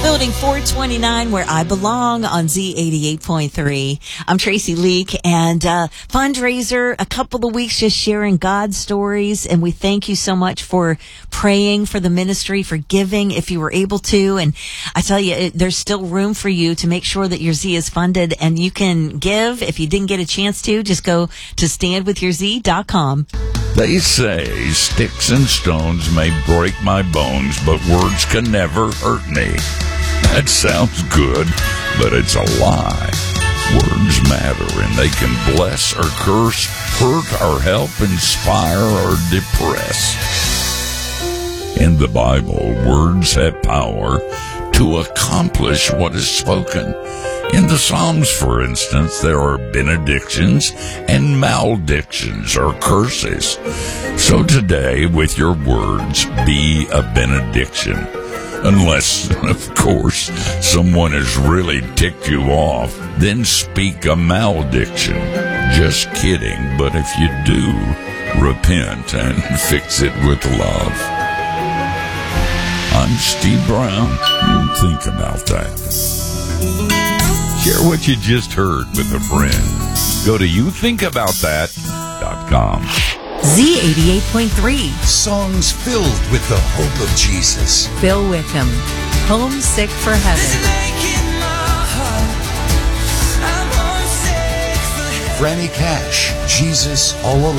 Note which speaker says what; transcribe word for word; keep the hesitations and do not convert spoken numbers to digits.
Speaker 1: Building four twenty-nine, where I belong on Z eighty-eight point three. I'm Tracy Leak, and uh, fundraiser, a couple of weeks just sharing God's stories, and we thank you so much for praying for the ministry, for giving if you were able to. And I tell you, it, there's still room for you to make sure that your Z is funded, and you can give. If you didn't get a chance to, just go to stand with your z dot com.
Speaker 2: They say sticks and stones may break my bones, but words can never hurt me. That sounds good, but it's a lie. Words matter, and they can bless or curse, hurt or help, inspire or depress. In the Bible, words have power to accomplish what is spoken. In the Psalms, for instance, there are benedictions and maledictions or curses. So today, with your words, be a benediction. Unless, of course, someone has really ticked you off, then speak a malediction. Just kidding, but if you do, repent and fix it with love. I'm Steve Brown. Think about that. Share what you just heard with a friend. Go to you think about that dot com.
Speaker 1: Z eighty-eight point three.
Speaker 3: Songs filled with the hope of Jesus.
Speaker 1: Bill Wickham, Homesick for Heaven.
Speaker 3: Franny Cash, Jesus All Alone.